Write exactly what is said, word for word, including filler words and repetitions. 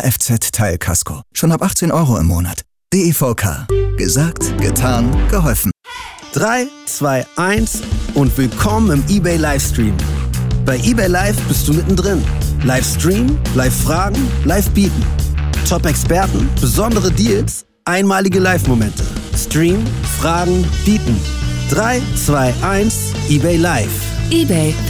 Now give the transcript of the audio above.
Kfz-Teilkasko. Schon ab achtzehn Euro im Monat. D E V K. Gesagt, getan, geholfen. drei, zwei, eins und willkommen im eBay Livestream. Bei eBay Live bist du mittendrin. Livestream, Live-Fragen, Live-Bieten. Top-Experten, besondere Deals, einmalige Live-Momente. Stream, Fragen, Bieten. drei, zwei, eins, eBay Live. eBay